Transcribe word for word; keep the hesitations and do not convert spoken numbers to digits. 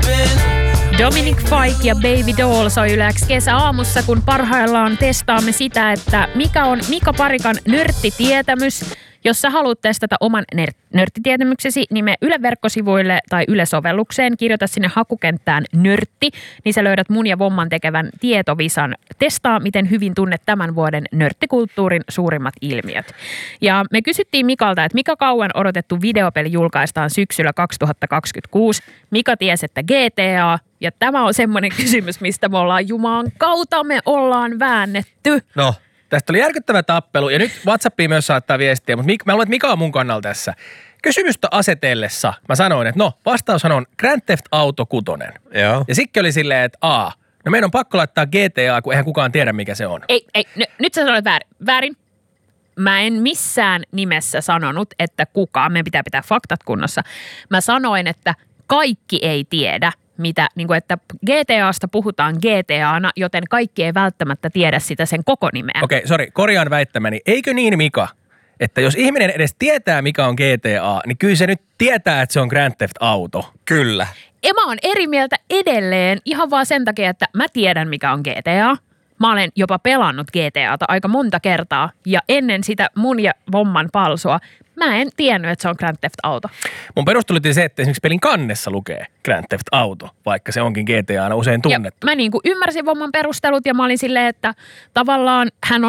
Dominic Fike ja Baby Doll soi Yle X kesäaamussa, kun parhaillaan testaamme sitä, että mikä on Mika Parikan nörttitietämys. Jos sä haluat testata oman ner- nörttitietämyksesi, niin mene Yle verkkosivuille tai Yle-sovellukseen, kirjoita sinne hakukenttään nörtti, niin sä löydät mun ja Vomman tekevän tietovisan. Testaa, miten hyvin tunnet tämän vuoden nörttikulttuurin suurimmat ilmiöt. Ja me kysyttiin Mikalta, että mikä kauan odotettu videopeli julkaistaan syksyllä kaksituhattakaksikymmentäkuusi. Mika tiesi, että G T A, ja tämä on semmoinen kysymys, mistä me ollaan Jumalan kautta me ollaan väännetty. No. Tästä oli järkyttävä tappelu ja nyt WhatsAppiin myös saattaa viestiä, mutta mä luulen, että Mika on mun kannalla tässä. Kysymystä asetellessa mä sanoin, että no vastaushan on Grand Theft Auto kutonen. Joo. Ja Sikki oli silleen, että a, no meidän on pakko laittaa G T A, kun eihän kukaan tiedä mikä se on. Ei, ei, n- nyt sä sanoit väärin. väärin. Mä en missään nimessä sanonut, että kukaan, meidän pitää pitää faktat kunnossa. Mä sanoin, että kaikki ei tiedä. Mitä, niin kuin, että G T A:sta puhutaan G T A:na, joten kaikki ei välttämättä tiedä sitä sen koko nimeä. Okei, okay, sori, korjaan väittämäni. Eikö niin, Mika, että jos ihminen edes tietää, mikä on G T A, niin kyllä se nyt tietää, että se on Grand Theft Auto. Kyllä. Ja mä oon eri mieltä edelleen ihan vaan sen takia, että mä tiedän, mikä on G T A. Mä olen jopa pelannut G T A:ta aika monta kertaa ja ennen sitä mun ja Vomman palsua mä en tiennyt, että se on Grand Theft Auto. Mun perustelu oli se, että esimerkiksi pelin kannessa lukee Grand Theft Auto, vaikka se onkin G T A:na usein tunnettu. Ja mä niin kuin ymmärsin Vomman perustelut ja mä olin silleen, että tavallaan hän